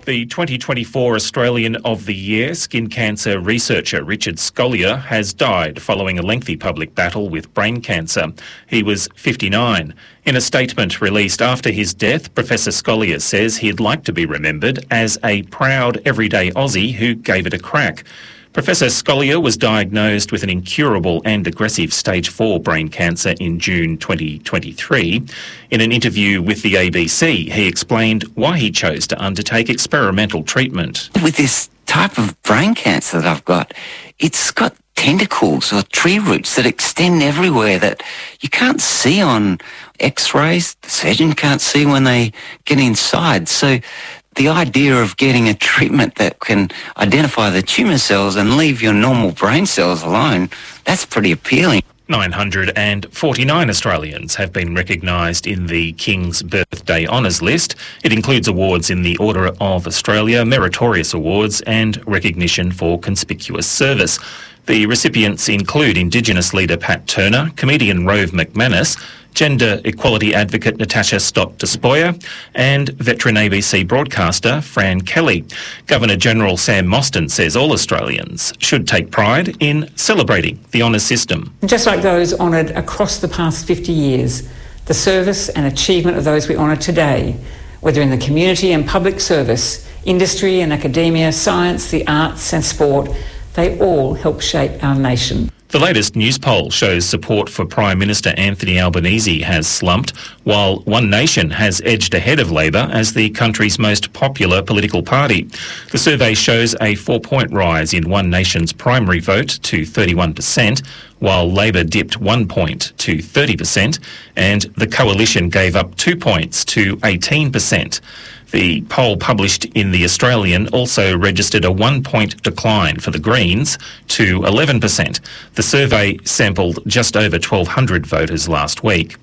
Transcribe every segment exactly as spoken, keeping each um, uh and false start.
The twenty twenty-four Australian of the Year skin cancer researcher Richard Scolyer has died following a lengthy public battle with brain cancer. He was fifty-nine. In a statement released after his death, Professor Scolyer says he'd like to be remembered as a proud everyday Aussie who gave it a crack. Professor Scolyer was diagnosed with an incurable and aggressive stage four brain cancer in June twenty twenty-three. In an interview with the A B C, he explained why he chose to undertake experimental treatment. With this type of brain cancer that I've got, it's got tentacles or tree roots that extend everywhere that you can't see on x-rays. The surgeon can't see when they get inside. So the idea of getting a treatment that can identify the tumour cells and leave your normal brain cells alone, that's pretty appealing. nine hundred forty-nine Australians have been recognised in the King's Birthday Honours list. It includes awards in the Order of Australia, meritorious awards and recognition for conspicuous service. The recipients include Indigenous leader Pat Turner, comedian Rove McManus, gender equality advocate Natasha Stott-Despoja and veteran A B C broadcaster Fran Kelly. Governor-General Sam Mostyn says all Australians should take pride in celebrating the honours system. Just like those honoured across the past fifty years, the service and achievement of those we honour today, whether in the community and public service, industry and academia, science, the arts and sport, they all help shape our nation. The latest news poll shows support for Prime Minister Anthony Albanese has slumped, while One Nation has edged ahead of Labor as the country's most popular political party. The survey shows a four-point rise in One Nation's primary vote to thirty-one percent, while Labor dipped one point to thirty percent, and the coalition gave up two points to eighteen percent. The poll published in The Australian also registered a one-point decline for the Greens to eleven percent. The survey sampled just over twelve hundred voters last week.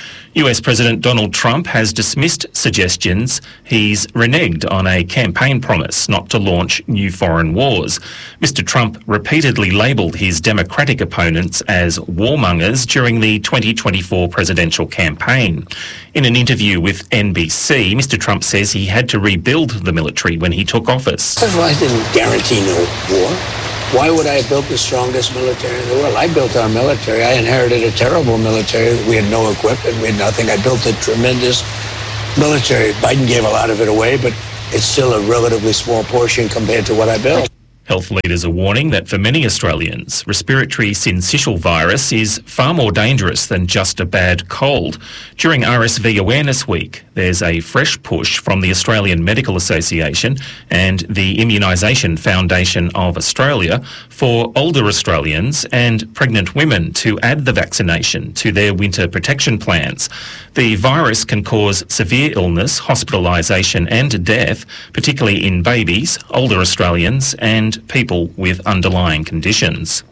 U S President Donald Trump has dismissed suggestions he's reneged on a campaign promise not to launch new foreign wars. Mister Trump repeatedly labelled his Democratic opponents as warmongers during the twenty twenty-four presidential campaign. In an interview with N B C, Mister Trump says he had to rebuild the military when he took office. I didn't guarantee no war. Why would I have built the strongest military in the world? I built our military. I inherited a terrible military. We had no equipment. We had nothing. I built a tremendous military. Biden gave a lot of it away, but it's still a relatively small portion compared to what I built. Health leaders are warning that for many Australians, respiratory syncytial virus is far more dangerous than just a bad cold. During R S V Awareness Week, there's a fresh push from the Australian Medical Association and the Immunisation Foundation of Australia for older Australians and pregnant women to add the vaccination to their winter protection plans. The virus can cause severe illness, hospitalisation and death, particularly in babies, older Australians and people with underlying conditions.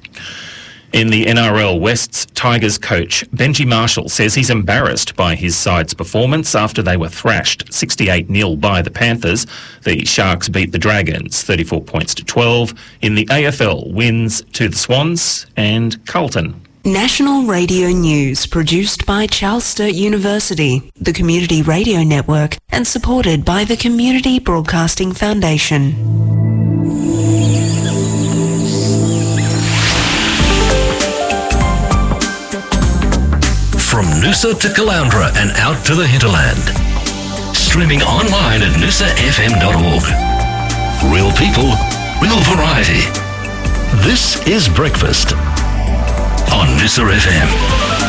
In the N R L West's Tigers coach, Benji Marshall says he's embarrassed by his side's performance after they were thrashed sixty-eight nil by the Panthers. The Sharks beat the Dragons thirty-four points to twelve. In the A F L, wins to the Swans and Carlton. National Radio News, produced by Charles Sturt University, the Community Radio Network, and supported by the Community Broadcasting Foundation. From Noosa to Caloundra and out to the hinterland. Streaming online at noosa f m dot org. Real people, real variety. This is Breakfast on Noosa F M.